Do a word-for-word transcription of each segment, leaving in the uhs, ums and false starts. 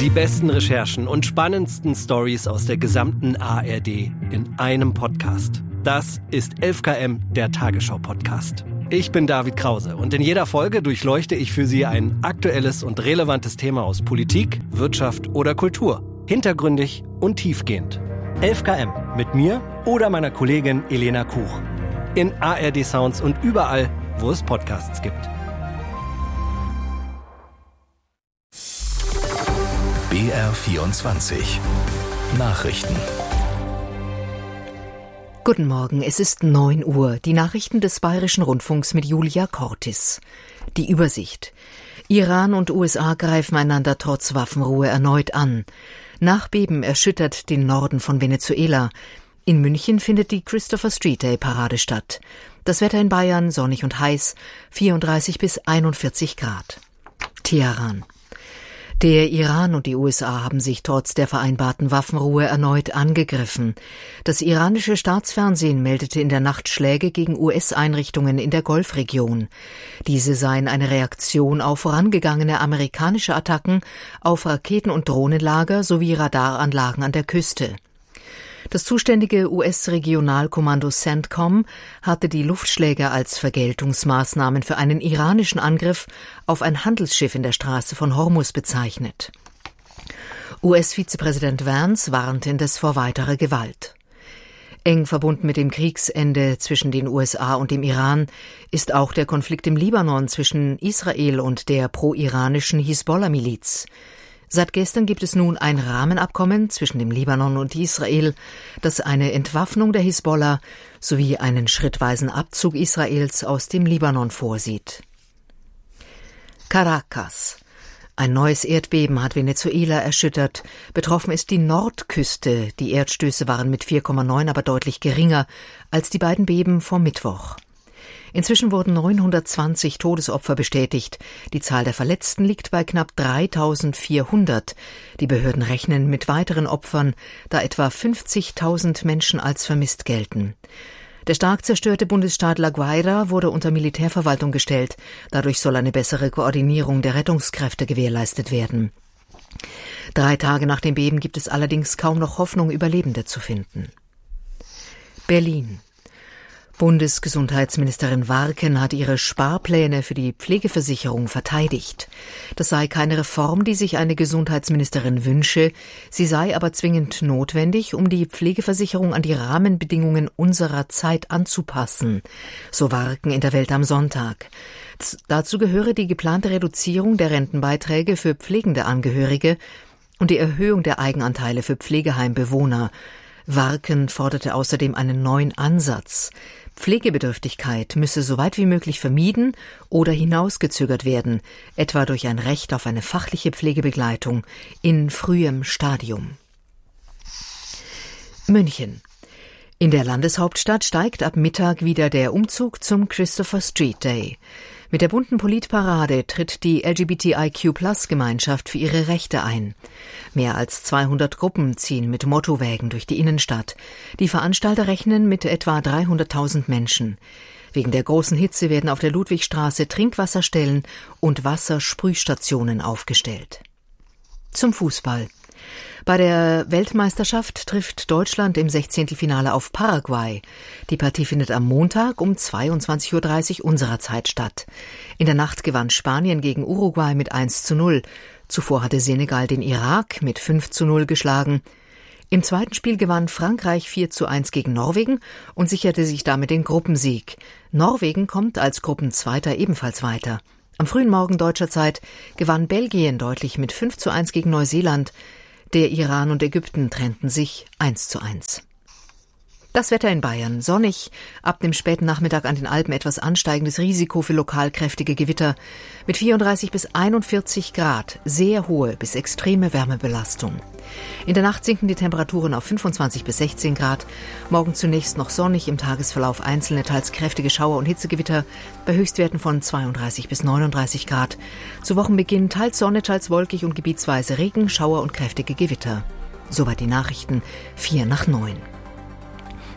Die besten Recherchen und spannendsten Stories aus der gesamten A R D in einem Podcast. Das ist elf K M, der Tagesschau-Podcast. Ich bin David Krause und in jeder Folge durchleuchte ich für Sie ein aktuelles und relevantes Thema aus Politik, Wirtschaft oder Kultur. Hintergründig und tiefgehend. elf K M mit mir oder meiner Kollegin Elena Kuch. In A R D Sounds und überall, wo es Podcasts gibt. B R vierundzwanzig Nachrichten. Guten Morgen, es ist neun Uhr. Die Nachrichten des Bayerischen Rundfunks mit Julia Cortis. Die Übersicht. Iran und U S A greifen einander trotz Waffenruhe erneut an. Nachbeben erschüttert den Norden von Venezuela. In München findet die Christopher Street Day Parade statt. Das Wetter in Bayern sonnig und heiß, vierunddreißig bis einundvierzig Grad. Teheran. Der Iran und die U S A haben sich trotz der vereinbarten Waffenruhe erneut angegriffen. Das iranische Staatsfernsehen meldete in der Nacht Schläge gegen U S-Einrichtungen in der Golfregion. Diese seien eine Reaktion auf vorangegangene amerikanische Attacken auf Raketen- und Drohnenlager sowie Radaranlagen an der Küste. Das zuständige U S-Regionalkommando CENTCOM hatte die Luftschläge als Vergeltungsmaßnahmen für einen iranischen Angriff auf ein Handelsschiff in der Straße von Hormuz bezeichnet. U S-Vizepräsident Vance warnte indes vor weiterer Gewalt. Eng verbunden mit dem Kriegsende zwischen den U S A und dem Iran ist auch der Konflikt im Libanon zwischen Israel und der pro-iranischen Hisbollah-Miliz. Seit gestern gibt es nun ein Rahmenabkommen zwischen dem Libanon und Israel, das eine Entwaffnung der Hisbollah sowie einen schrittweisen Abzug Israels aus dem Libanon vorsieht. Caracas. Ein neues Erdbeben hat Venezuela erschüttert. Betroffen ist die Nordküste. Die Erdstöße waren mit vier Komma neun aber deutlich geringer als die beiden Beben vom Mittwoch. Inzwischen wurden neunhundertzwanzig Todesopfer bestätigt. Die Zahl der Verletzten liegt bei knapp dreitausendvierhundert. Die Behörden rechnen mit weiteren Opfern, da etwa fünfzigtausend Menschen als vermisst gelten. Der stark zerstörte Bundesstaat La Guaira wurde unter Militärverwaltung gestellt. Dadurch soll eine bessere Koordinierung der Rettungskräfte gewährleistet werden. Drei Tage nach dem Beben gibt es allerdings kaum noch Hoffnung, Überlebende zu finden. Berlin. Bundesgesundheitsministerin Warken hat ihre Sparpläne für die Pflegeversicherung verteidigt. Das sei keine Reform, die sich eine Gesundheitsministerin wünsche, sie sei aber zwingend notwendig, um die Pflegeversicherung an die Rahmenbedingungen unserer Zeit anzupassen, so Warken in der Welt am Sonntag. Dazu gehöre die geplante Reduzierung der Rentenbeiträge für pflegende Angehörige und die Erhöhung der Eigenanteile für Pflegeheimbewohner. Warken forderte außerdem einen neuen Ansatz. Pflegebedürftigkeit müsse so weit wie möglich vermieden oder hinausgezögert werden, etwa durch ein Recht auf eine fachliche Pflegebegleitung in frühem Stadium. München. In der Landeshauptstadt steigt ab Mittag wieder der Umzug zum Christopher Street Day. Mit der bunten Politparade tritt die L G B T I Q Plus Gemeinschaft für ihre Rechte ein. Mehr als zweihundert Gruppen ziehen mit Mottowägen durch die Innenstadt. Die Veranstalter rechnen mit etwa dreihunderttausend Menschen. Wegen der großen Hitze werden auf der Ludwigstraße Trinkwasserstellen und Wassersprühstationen aufgestellt. Zum Fußball. Bei der Weltmeisterschaft trifft Deutschland im Sechzehntelfinale auf Paraguay. Die Partie findet am Montag um zweiundzwanzig Uhr dreißig unserer Zeit statt. In der Nacht gewann Spanien gegen Uruguay mit eins zu null. Zuvor hatte Senegal den Irak mit fünf zu null geschlagen. Im zweiten Spiel gewann Frankreich vier zu eins gegen Norwegen und sicherte sich damit den Gruppensieg. Norwegen kommt als Gruppenzweiter ebenfalls weiter. Am frühen Morgen deutscher Zeit gewann Belgien deutlich mit fünf zu eins gegen Neuseeland. Der Iran und Ägypten trennten sich eins zu eins. Das Wetter in Bayern. Sonnig, ab dem späten Nachmittag an den Alpen etwas ansteigendes Risiko für lokal kräftige Gewitter. Mit vierunddreißig bis einundvierzig Grad, sehr hohe bis extreme Wärmebelastung. In der Nacht sinken die Temperaturen auf fünfundzwanzig bis sechzehn Grad. Morgen zunächst noch sonnig, im Tagesverlauf einzelne teils kräftige Schauer und Hitzegewitter bei Höchstwerten von zweiunddreißig bis neununddreißig Grad. Zu Wochenbeginn teils Sonne, teils wolkig und gebietsweise Regen, Schauer und kräftige Gewitter. Soweit die Nachrichten, vier nach neun.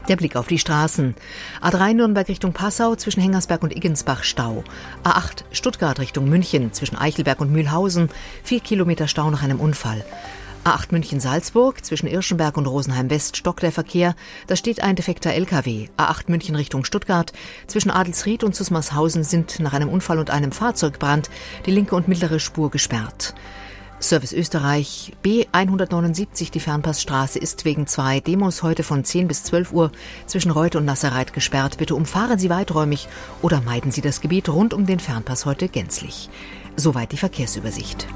Der Blick auf die Straßen. A drei Nürnberg Richtung Passau zwischen Hengersberg und Iggensbach Stau. A acht Stuttgart Richtung München zwischen Eichelberg und Mühlhausen. Vier Kilometer Stau nach einem Unfall. A acht München-Salzburg zwischen Irschenberg und Rosenheim-West stockt der Verkehr. Da steht ein defekter L K W. A acht München Richtung Stuttgart zwischen Adelsried und Susmarshausen sind nach einem Unfall und einem Fahrzeugbrand die linke und mittlere Spur gesperrt. Service Österreich B hundertneunundsiebzig, die Fernpassstraße ist wegen zwei Demos heute von zehn bis zwölf Uhr zwischen Reute und Nasserreit gesperrt. Bitte umfahren Sie weiträumig oder meiden Sie das Gebiet rund um den Fernpass heute gänzlich. Soweit die Verkehrsübersicht.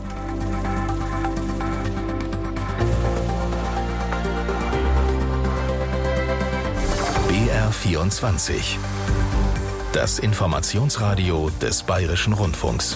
B R vierundzwanzig. Das Informationsradio des Bayerischen Rundfunks.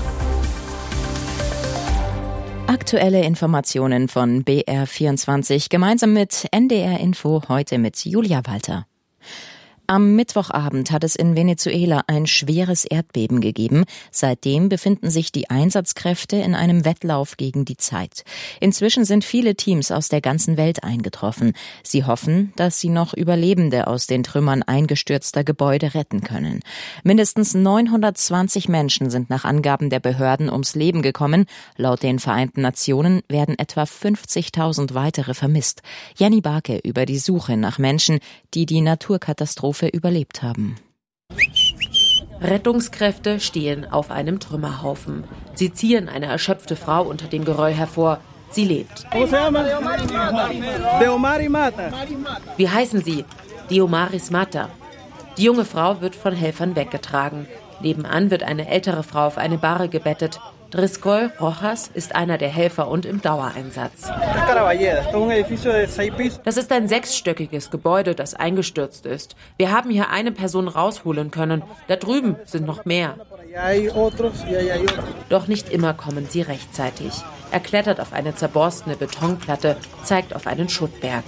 Aktuelle Informationen von B R vierundzwanzig gemeinsam mit N D R Info, heute mit Julia Walter. Am Mittwochabend hat es in Venezuela ein schweres Erdbeben gegeben. Seitdem befinden sich die Einsatzkräfte in einem Wettlauf gegen die Zeit. Inzwischen sind viele Teams aus der ganzen Welt eingetroffen. Sie hoffen, dass sie noch Überlebende aus den Trümmern eingestürzter Gebäude retten können. Mindestens neunhundertzwanzig Menschen sind nach Angaben der Behörden ums Leben gekommen. Laut den Vereinten Nationen werden etwa fünfzigtausend weitere vermisst. Jenny Barke über die Suche nach Menschen, die die Naturkatastrophe überlebt haben. Rettungskräfte stehen auf einem Trümmerhaufen. Sie ziehen eine erschöpfte Frau unter dem Geröll hervor. Sie lebt. Wie heißen Sie? Diomaris Mata. Die junge Frau wird von Helfern weggetragen. Nebenan wird eine ältere Frau auf eine Bahre gebettet. Driscoll Rojas ist einer der Helfer und im Dauereinsatz. Das ist ein sechsstöckiges Gebäude, das eingestürzt ist. Wir haben hier eine Person rausholen können. Da drüben sind noch mehr. Doch nicht immer kommen sie rechtzeitig. Er klettert auf eine zerborstene Betonplatte, zeigt auf einen Schuttberg.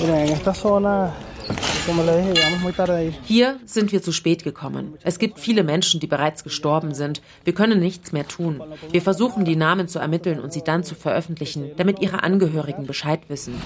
Hier sind wir zu spät gekommen. Es gibt viele Menschen, die bereits gestorben sind. Wir können nichts mehr tun. Wir versuchen, die Namen zu ermitteln und sie dann zu veröffentlichen, damit ihre Angehörigen Bescheid wissen.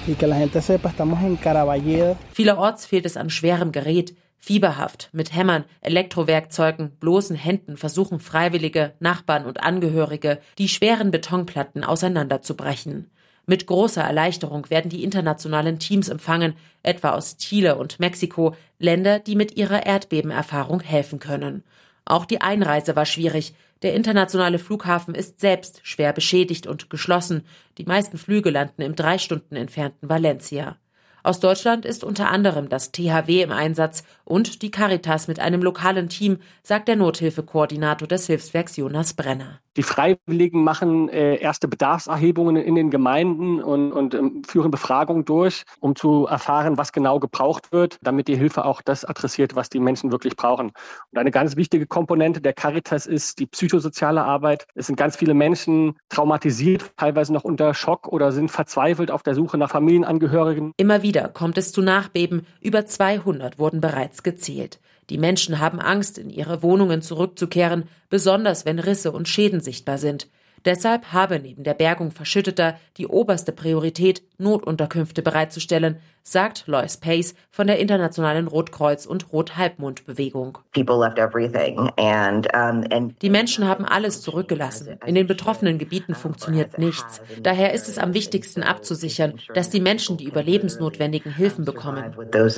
Vielerorts fehlt es an schwerem Gerät. Fieberhaft, mit Hämmern, Elektrowerkzeugen, bloßen Händen versuchen Freiwillige, Nachbarn und Angehörige, die schweren Betonplatten auseinanderzubrechen. Mit großer Erleichterung werden die internationalen Teams empfangen, etwa aus Chile und Mexiko, Länder, die mit ihrer Erdbebenerfahrung helfen können. Auch die Einreise war schwierig. Der internationale Flughafen ist selbst schwer beschädigt und geschlossen. Die meisten Flüge landen im drei Stunden entfernten Valencia. Aus Deutschland ist unter anderem das T H W im Einsatz und die Caritas mit einem lokalen Team, sagt der Nothilfekoordinator des Hilfswerks Jonas Brenner. Die Freiwilligen machen äh, erste Bedarfserhebungen in den Gemeinden und, und ähm, führen Befragungen durch, um zu erfahren, was genau gebraucht wird, damit die Hilfe auch das adressiert, was die Menschen wirklich brauchen. Und eine ganz wichtige Komponente der Caritas ist die psychosoziale Arbeit. Es sind ganz viele Menschen traumatisiert, teilweise noch unter Schock oder sind verzweifelt auf der Suche nach Familienangehörigen. Immer wieder kommt es zu Nachbeben. Über zweihundert wurden bereits gezählt. Die Menschen haben Angst, in ihre Wohnungen zurückzukehren, besonders wenn Risse und Schäden sichtbar sind. Deshalb habe neben der Bergung Verschütteter die oberste Priorität, Notunterkünfte bereitzustellen, sagt Lois Pace von der Internationalen Rotkreuz- und Rothalbmond-Bewegung. Die Menschen haben alles zurückgelassen. In den betroffenen Gebieten funktioniert nichts. Daher ist es am wichtigsten abzusichern, dass die Menschen die überlebensnotwendigen Hilfen bekommen.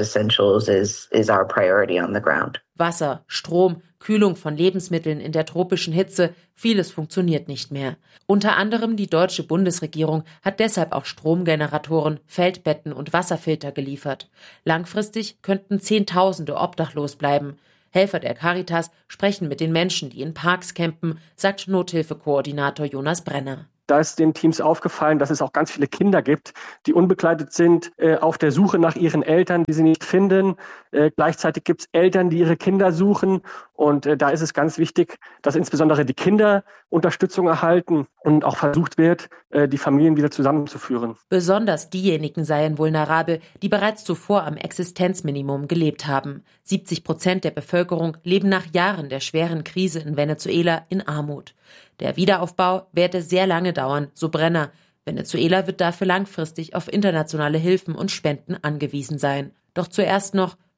Wasser, Strom, Kühlung von Lebensmitteln in der tropischen Hitze, vieles funktioniert nicht mehr. Unter anderem die deutsche Bundesregierung hat deshalb auch Stromgeneratoren, Feldbetten und Wasserfilter geliefert. Langfristig könnten Zehntausende obdachlos bleiben. Helfer der Caritas sprechen mit den Menschen, die in Parks campen, sagt Nothilfekoordinator Jonas Brenner. Da ist den Teams aufgefallen, dass es auch ganz viele Kinder gibt, die unbegleitet sind, äh, auf der Suche nach ihren Eltern, die sie nicht finden. Äh, gleichzeitig gibt es Eltern, die ihre Kinder suchen. Und äh, da ist es ganz wichtig, dass insbesondere die Kinder Unterstützung erhalten und auch versucht wird, äh, die Familien wieder zusammenzuführen. Besonders diejenigen seien vulnerabel, die bereits zuvor am Existenzminimum gelebt haben. siebzig Prozent der Bevölkerung leben nach Jahren der schweren Krise in Venezuela in Armut. Der Wiederaufbau werde sehr lange dauern, so Brenner. Venezuela wird dafür langfristig auf internationale Hilfen und Spenden angewiesen sein. Doch zuerst noch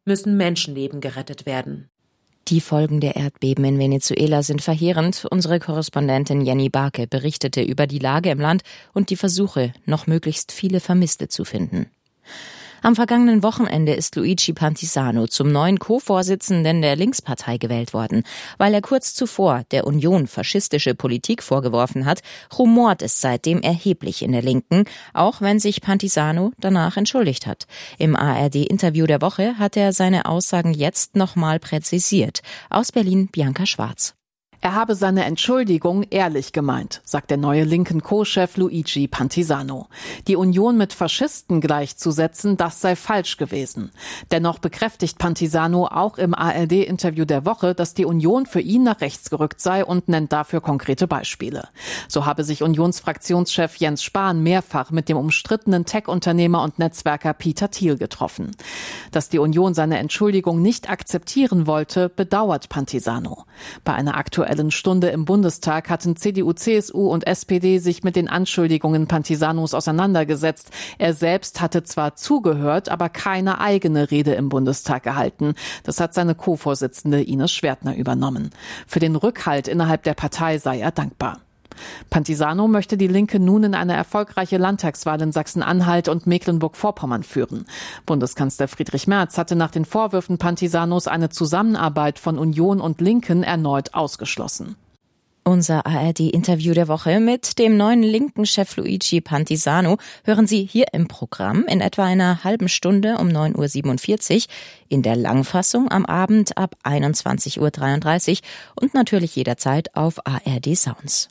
müssen Menschenleben gerettet werden. Die Folgen der Erdbeben in Venezuela sind verheerend. Unsere Korrespondentin Jenny Barke berichtete über die Lage im Land und die Versuche, noch möglichst viele Vermisste zu finden. Am vergangenen Wochenende ist Luigi Pantisano zum neuen Co-Vorsitzenden der Linkspartei gewählt worden. Weil er kurz zuvor der Union faschistische Politik vorgeworfen hat, rumort es seitdem erheblich in der Linken, auch wenn sich Pantisano danach entschuldigt hat. Im A R D-Interview der Woche hat er seine Aussagen jetzt nochmal präzisiert. Aus Berlin Bianca Schwarz. Er habe seine Entschuldigung ehrlich gemeint, sagt der neue linken Co-Chef Luigi Pantisano. Die Union mit Faschisten gleichzusetzen, das sei falsch gewesen. Dennoch bekräftigt Pantisano auch im A R D-Interview der Woche, dass die Union für ihn nach rechts gerückt sei und nennt dafür konkrete Beispiele. So habe sich Unionsfraktionschef Jens Spahn mehrfach mit dem umstrittenen Tech-Unternehmer und Netzwerker Peter Thiel getroffen. Dass die Union seine Entschuldigung nicht akzeptieren wollte, bedauert Pantisano. Bei einer aktuellen Stunde im Bundestag hatten C D U, C S U und S P D sich mit den Anschuldigungen Pantisanos auseinandergesetzt. Er selbst hatte zwar zugehört, aber keine eigene Rede im Bundestag gehalten. Das hat seine Co-Vorsitzende Ines Schwertner übernommen. Für den Rückhalt innerhalb der Partei sei er dankbar. Pantisano möchte die Linke nun in eine erfolgreiche Landtagswahl in Sachsen-Anhalt und Mecklenburg-Vorpommern führen. Bundeskanzler Friedrich Merz hatte nach den Vorwürfen Pantisanos eine Zusammenarbeit von Union und Linken erneut ausgeschlossen. Unser A R D-Interview der Woche mit dem neuen linken Chef Luigi Pantisano hören Sie hier im Programm in etwa einer halben Stunde um neun Uhr siebenundvierzig, in der Langfassung am Abend ab einundzwanzig Uhr dreiunddreißig und natürlich jederzeit auf A R D Sounds.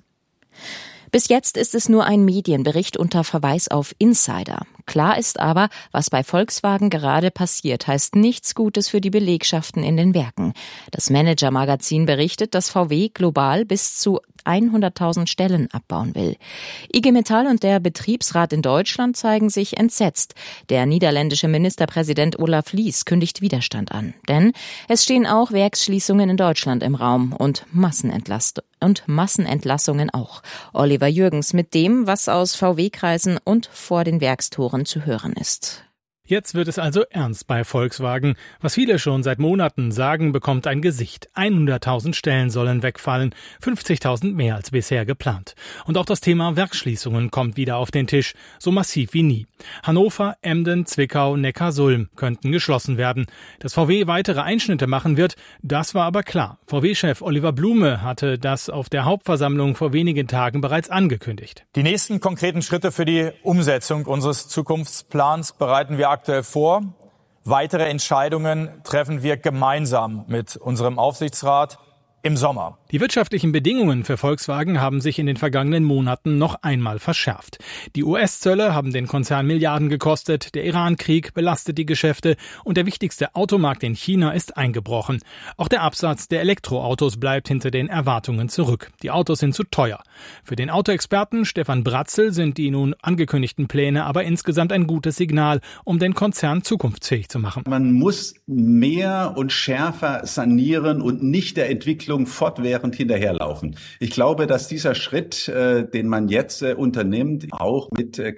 Bis jetzt ist es nur ein Medienbericht unter Verweis auf Insider. Klar ist aber, was bei Volkswagen gerade passiert, heißt nichts Gutes für die Belegschaften in den Werken. Das Manager-Magazin berichtet, dass V W global bis zu hunderttausend Stellen abbauen will. I G Metall und der Betriebsrat in Deutschland zeigen sich entsetzt. Der niederländische Ministerpräsident Olaf Lies kündigt Widerstand an. Denn es stehen auch Werksschließungen in Deutschland im Raum und Massenentlast- und Massenentlassungen auch. Oliver Jürgens mit dem, was aus V W-Kreisen und vor den Werkstoren zu hören ist. Jetzt wird es also ernst bei Volkswagen. Was viele schon seit Monaten sagen, bekommt ein Gesicht. hunderttausend Stellen sollen wegfallen, fünfzigtausend mehr als bisher geplant. Und auch das Thema Werksschließungen kommt wieder auf den Tisch, so massiv wie nie. Hannover, Emden, Zwickau, Neckarsulm könnten geschlossen werden. Dass V W weitere Einschnitte machen wird, das war aber klar. V W-Chef Oliver Blume hatte das auf der Hauptversammlung vor wenigen Tagen bereits angekündigt. Die nächsten konkreten Schritte für die Umsetzung unseres Zukunftsplans bereiten wir aktuell vor. Weitere Entscheidungen treffen wir gemeinsam mit unserem Aufsichtsrat im Sommer. Die wirtschaftlichen Bedingungen für Volkswagen haben sich in den vergangenen Monaten noch einmal verschärft. Die U S-Zölle haben den Konzern Milliarden gekostet, der Iran-Krieg belastet die Geschäfte und der wichtigste Automarkt in China ist eingebrochen. Auch der Absatz der Elektroautos bleibt hinter den Erwartungen zurück. Die Autos sind zu teuer. Für den Autoexperten Stefan Bratzel sind die nun angekündigten Pläne aber insgesamt ein gutes Signal, um den Konzern zukunftsfähig zu machen. Man muss mehr und schärfer sanieren und nicht der Entwicklung fortwährend hinterherlaufen. Ich glaube, dass dieser Schritt, äh, den man jetzt äh, unternimmt, auch mit äh,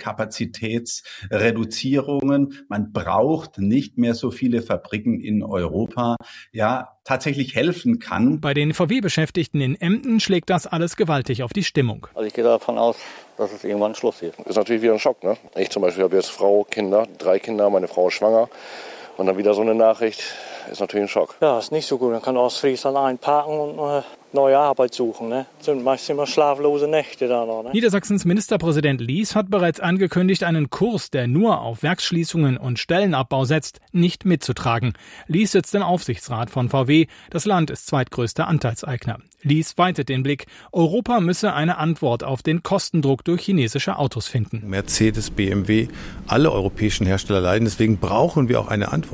Kapazitätsreduzierungen, man braucht nicht mehr so viele Fabriken in Europa, ja, tatsächlich helfen kann. Bei den V W-Beschäftigten in Emden schlägt das alles gewaltig auf die Stimmung. Also ich gehe davon aus, dass es irgendwann Schluss ist. Ist natürlich wieder ein Schock, ne? Ich zum Beispiel habe jetzt Frau, Kinder, drei Kinder, meine Frau ist schwanger. Und dann wieder so eine Nachricht, ist natürlich ein Schock. Ja, ist nicht so gut. Man kann Ostfriesland einpacken und äh, neue Arbeit suchen. Ne? Das sind meist immer schlaflose Nächte da noch. Ne? Niedersachsens Ministerpräsident Lies hat bereits angekündigt, einen Kurs, der nur auf Werksschließungen und Stellenabbau setzt, nicht mitzutragen. Lies sitzt im Aufsichtsrat von V W. Das Land ist zweitgrößter Anteilseigner. Lies weitet den Blick. Europa müsse eine Antwort auf den Kostendruck durch chinesische Autos finden. Mercedes, B M W, alle europäischen Hersteller leiden. Deswegen brauchen wir auch eine Antwort.